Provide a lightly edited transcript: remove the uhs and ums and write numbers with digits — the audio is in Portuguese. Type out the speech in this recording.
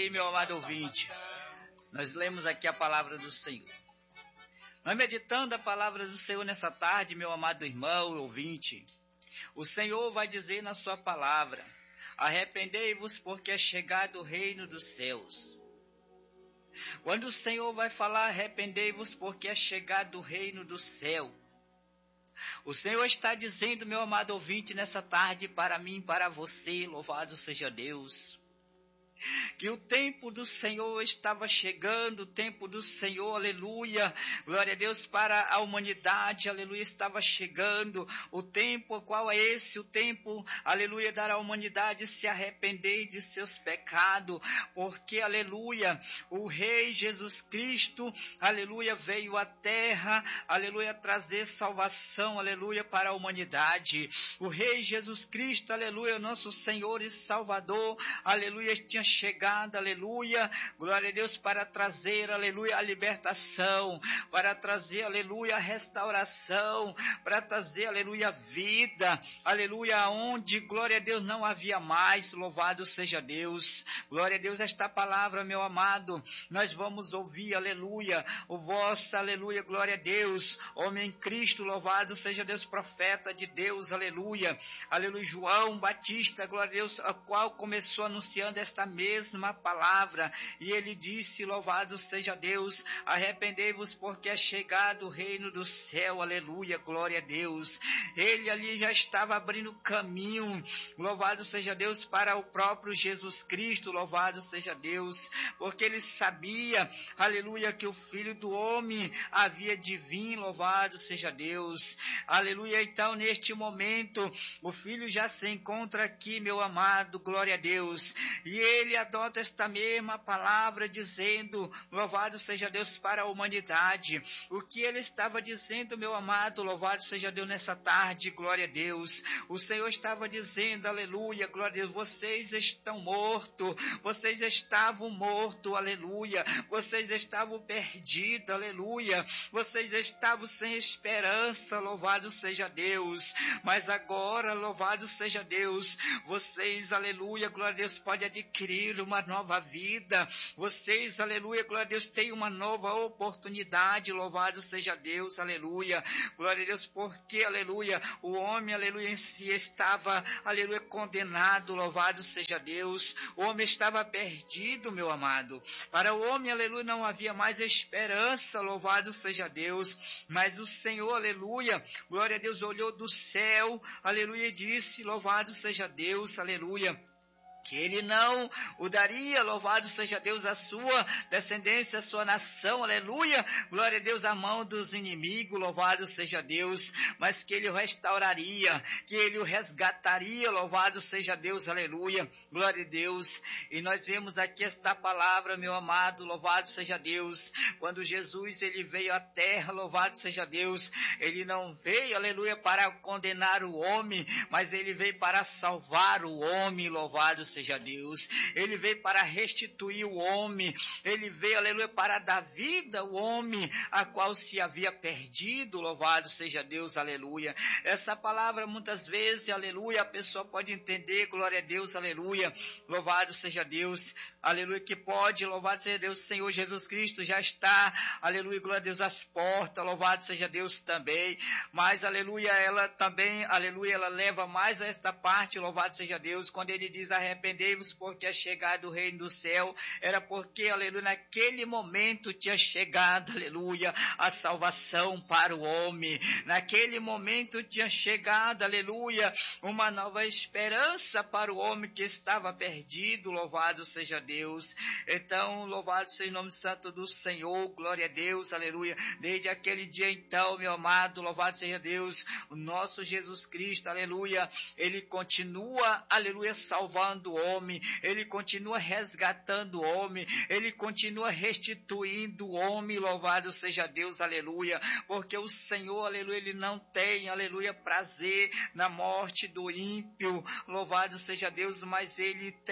aí, meu amado ouvinte, nós lemos aqui a palavra do Senhor. Nós meditando a palavra do Senhor nessa tarde, meu amado irmão ouvinte, o Senhor vai dizer na sua palavra: arrependei-vos, porque é chegado o reino dos céus. Quando o Senhor vai falar arrependei-vos, porque é chegado o reino do céu, o Senhor está dizendo, meu amado ouvinte, nessa tarde, para mim, para você, louvado seja Deus, que o tempo do Senhor estava chegando, o tempo do Senhor, aleluia, glória a Deus, para a humanidade, aleluia, estava chegando, o tempo, qual é esse? O tempo, aleluia, da humanidade se arrepender de seus pecados, porque, aleluia, o Rei Jesus Cristo, aleluia, veio à terra, aleluia, trazer salvação, aleluia, para a humanidade. O Rei Jesus Cristo, aleluia, nosso Senhor e Salvador, aleluia, tinha chegado, aleluia, glória a Deus, para trazer, aleluia, a libertação, para trazer, aleluia, a restauração, para trazer, aleluia, a vida, aleluia, onde, glória a Deus, não havia mais, louvado seja Deus, glória a Deus, esta palavra, meu amado, nós vamos ouvir, aleluia, o vosso, aleluia, glória a Deus, homem em Cristo, louvado seja Deus, profeta de Deus, aleluia, aleluia, João Batista, glória a Deus, a qual começou anunciando esta mesma palavra, e ele disse, louvado seja Deus, arrependei-vos, porque é chegado o reino do céu, aleluia, glória a Deus. Ele ali já estava abrindo caminho, louvado seja Deus, para o próprio Jesus Cristo, louvado seja Deus, porque ele sabia, aleluia, que o Filho do Homem havia de vir, louvado seja Deus, aleluia. Então, neste momento, o Filho já se encontra aqui, meu amado, glória a Deus, e ele adota esta mesma palavra dizendo, louvado seja Deus, para a humanidade. O que ele estava dizendo, meu amado, louvado seja Deus, nessa tarde, glória a Deus. O Senhor estava dizendo, aleluia, glória a Deus, vocês estão mortos, vocês estavam mortos, aleluia, vocês estavam perdidos, aleluia, vocês estavam sem esperança, louvado seja Deus, mas agora, louvado seja Deus, vocês, aleluia, glória a Deus, podem adquirir uma nova vida, vocês, aleluia, glória a Deus, têm uma nova oportunidade, louvado seja Deus, aleluia, glória a Deus, porque, aleluia, o homem, aleluia, em si estava, aleluia, condenado, louvado seja Deus, o homem estava perdido, meu amado, para o homem, aleluia, não havia mais esperança, louvado seja Deus, mas o Senhor, aleluia, glória a Deus, olhou do céu, aleluia, e disse, louvado seja Deus, aleluia, que ele não o daria, louvado seja Deus, a sua descendência, a sua nação, aleluia, glória a Deus, a mão dos inimigos, louvado seja Deus, mas que ele o restauraria, que ele o resgataria, louvado seja Deus, aleluia, glória a Deus. E nós vemos aqui esta palavra, meu amado, louvado seja Deus, quando Jesus, ele veio à terra, louvado seja Deus, ele não veio, aleluia, para condenar o homem, mas ele veio para salvar o homem, louvado seja Deus, ele veio para restituir o homem, ele veio, aleluia, para dar vida ao homem, a qual se havia perdido, louvado seja Deus, aleluia. Essa palavra, muitas vezes, aleluia, a pessoa pode entender, glória a Deus, aleluia, louvado seja Deus, aleluia, que pode, louvado seja Deus, Senhor Jesus Cristo já está, aleluia, glória a Deus, às portas, louvado seja Deus também, mas, aleluia, ela também, aleluia, ela leva mais a esta parte, louvado seja Deus, quando ele diz arrependei-vos, porque é chegado o reino do céu, era porque, aleluia, naquele momento tinha chegado, aleluia, a salvação para o homem, naquele momento tinha chegado, aleluia, uma nova esperança para o homem que estava perdido, louvado seja Deus. Então, louvado seja o nome santo do Senhor, glória a Deus, aleluia, desde aquele dia então, meu amado, louvado seja Deus, o nosso Jesus Cristo, aleluia, ele continua, aleluia, salvando o homem, ele continua resgatando o homem, ele continua restituindo o homem, louvado seja Deus, aleluia, porque o Senhor, aleluia, ele não tem, aleluia, prazer na morte do ímpio, louvado seja Deus, mas ele tem